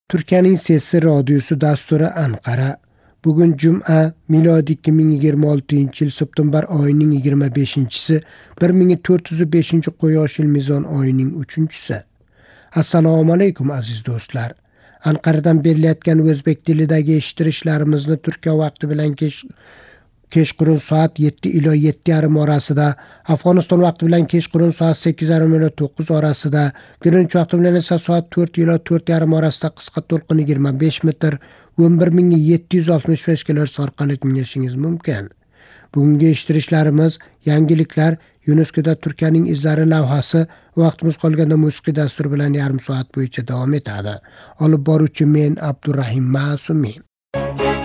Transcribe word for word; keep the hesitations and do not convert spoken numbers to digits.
Turkiyaning Sesi radiosi dasturi Anqara. Bugun Juma, milodiy ikki ming yigirma oltinchi yil september oyining yigirma beshinchisi, bir ming to'rt yuz beshinchi Quyosh yil mezon oyining uchinchisi. Assalomu alaykum aziz do'stlar. Anqaradan berilayotgan o'zbek tilidagi eshittirishlarimizni Turkiya vaqti bilan kech kechqurun soat yetti ila yetti yarim orasida, Afg'oniston vaqti bilan kechqurun soat sakkiz yarim ila to'qqiz orasida, Greenwich vaqti bilan esa soat to'rt ila to'rt yarim orasida qisqa to'lqin yigirma besh metr o'n bir ming yetti yuz oltmish besh kilohertz orqali tinglashingiz mumkin. Bugungi eshittirishlarimiz yangiliklar, YuNESKOda Turkiyaning izlari lavhasi, vaqtimiz qolganda musiqiy dastur bilan yarim soat bo'yicha davom etadi. Olib boruvchi men Abdurrahim Ma'sumi.